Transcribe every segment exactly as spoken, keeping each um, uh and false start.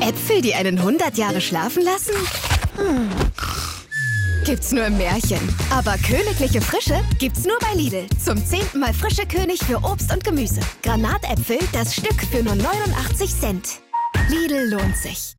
Äpfel, die einen hundert Jahre schlafen lassen? Hm. Gibt's nur im Märchen. Aber königliche Frische gibt's nur bei Lidl. Zum zehnten Mal frische König für Obst und Gemüse. Granatäpfel, das Stück für nur neunundachtzig Cent. Lidl lohnt sich.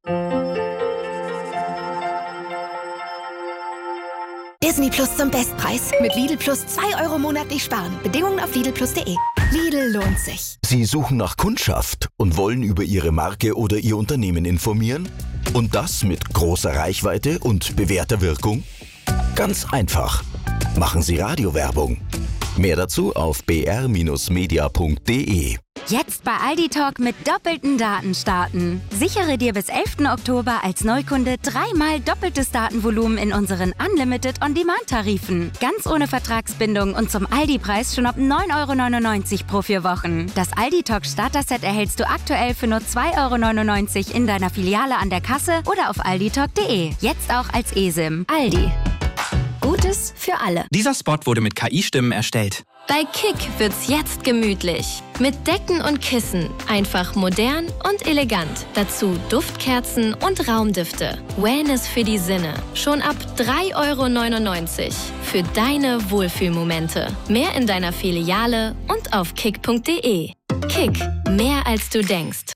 Disney Plus zum Bestpreis. Mit Lidl Plus zwei Euro monatlich sparen. Bedingungen auf lidl plus punkt de. Lidl lohnt sich. Sie suchen nach Kundschaft und wollen über Ihre Marke oder Ihr Unternehmen informieren? Und das mit großer Reichweite und bewährter Wirkung? Ganz einfach. Machen Sie Radiowerbung. Mehr dazu auf b r Bindestrich media punkt de. Jetzt bei Aldi Talk mit doppelten Daten starten. Sichere dir bis elften Oktober als Neukunde dreimal doppeltes Datenvolumen in unseren Unlimited On-Demand-Tarifen. Ganz ohne Vertragsbindung und zum Aldi-Preis schon ab neun Euro neunundneunzig pro vier Wochen. Das Aldi Talk Starter-Set erhältst du aktuell für nur zwei Euro neunundneunzig in deiner Filiale an der Kasse oder auf alditalk punkt de. Jetzt auch als eSIM. Aldi. Gutes für alle. Dieser Spot wurde mit K I-Stimmen erstellt. Bei Kick wird's jetzt gemütlich. Mit Decken und Kissen. Einfach modern und elegant. Dazu Duftkerzen und Raumdüfte. Wellness für die Sinne. Schon ab drei Euro neunundneunzig. Für deine Wohlfühlmomente. Mehr in deiner Filiale und auf kick punkt de. Kick. Mehr als du denkst.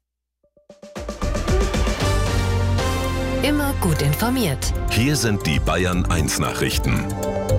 Immer gut informiert. Hier sind die Bayern eins Nachrichten.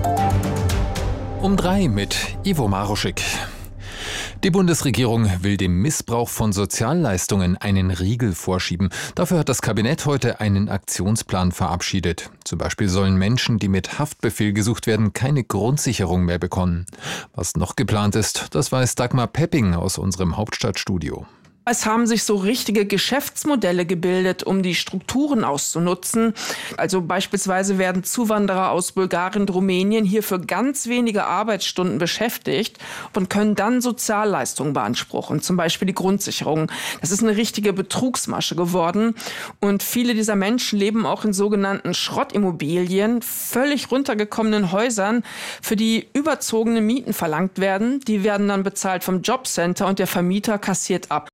Um drei mit Ivo Maruschik. Die Bundesregierung will dem Missbrauch von Sozialleistungen einen Riegel vorschieben. Dafür hat das Kabinett heute einen Aktionsplan verabschiedet. Zum Beispiel sollen Menschen, die mit Haftbefehl gesucht werden, keine Grundsicherung mehr bekommen. Was noch geplant ist, das weiß Dagmar Pepping aus unserem Hauptstadtstudio. Es haben sich so richtige Geschäftsmodelle gebildet, um die Strukturen auszunutzen. Also beispielsweise werden Zuwanderer aus Bulgarien und Rumänien hier für ganz wenige Arbeitsstunden beschäftigt und können dann Sozialleistungen beanspruchen, zum Beispiel die Grundsicherung. Das ist eine richtige Betrugsmasche geworden. Und viele dieser Menschen leben auch in sogenannten Schrottimmobilien, völlig runtergekommenen Häusern, für die überzogene Mieten verlangt werden. Die werden dann bezahlt vom Jobcenter und der Vermieter kassiert ab.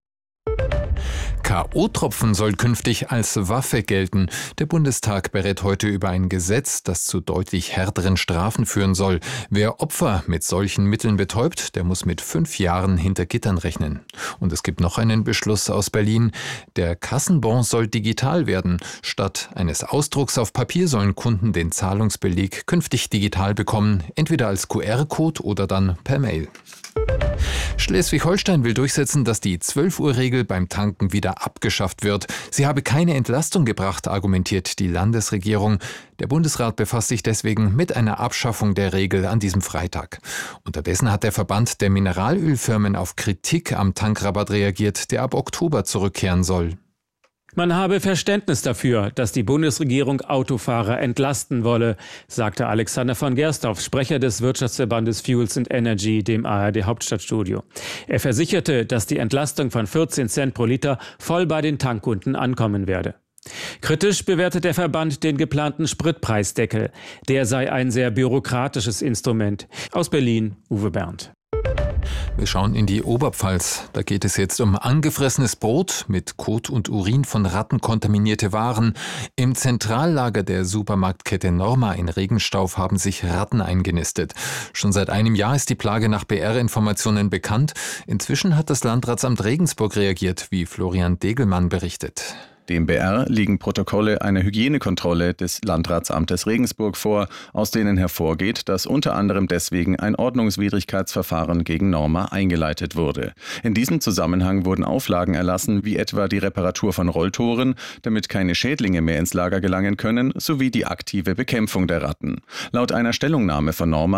K O-Tropfen soll künftig als Waffe gelten. Der Bundestag berät heute über ein Gesetz, das zu deutlich härteren Strafen führen soll. Wer Opfer mit solchen Mitteln betäubt, der muss mit fünf Jahren hinter Gittern rechnen. Und es gibt noch einen Beschluss aus Berlin. Der Kassenbon soll digital werden. Statt eines Ausdrucks auf Papier sollen Kunden den Zahlungsbeleg künftig digital bekommen, entweder als Q R-Code oder dann per Mail. Schleswig-Holstein will durchsetzen, dass die zwölf Uhr Regel beim Tanken wieder abgeschafft wird. Sie habe keine Entlastung gebracht, argumentiert die Landesregierung. Der Bundesrat befasst sich deswegen mit einer Abschaffung der Regel an diesem Freitag. Unterdessen hat der Verband der Mineralölfirmen auf Kritik am Tankrabatt reagiert, der ab Oktober zurückkehren soll. Man habe Verständnis dafür, dass die Bundesregierung Autofahrer entlasten wolle, sagte Alexander von Gersthoff, Sprecher des Wirtschaftsverbandes Fuels and Energy, dem A R D-Hauptstadtstudio. Er versicherte, dass die Entlastung von vierzehn Cent pro Liter voll bei den Tankkunden ankommen werde. Kritisch bewertet der Verband den geplanten Spritpreisdeckel. Der sei ein sehr bürokratisches Instrument. Aus Berlin, Uwe Berndt. Wir schauen in die Oberpfalz. Da geht es jetzt um angefressenes Brot, mit Kot und Urin von Ratten kontaminierte Waren. Im Zentrallager der Supermarktkette Norma in Regenstauf haben sich Ratten eingenistet. Schon seit einem Jahr ist die Plage nach B R-Informationen bekannt. Inzwischen hat das Landratsamt Regensburg reagiert, wie Florian Degelmann berichtet. Dem B R liegen Protokolle einer Hygienekontrolle des Landratsamtes Regensburg vor, aus denen hervorgeht, dass unter anderem deswegen ein Ordnungswidrigkeitsverfahren gegen Norma eingeleitet wurde. In diesem Zusammenhang wurden Auflagen erlassen, wie etwa die Reparatur von Rolltoren, damit keine Schädlinge mehr ins Lager gelangen können, sowie die aktive Bekämpfung der Ratten. Laut einer Stellungnahme von Norma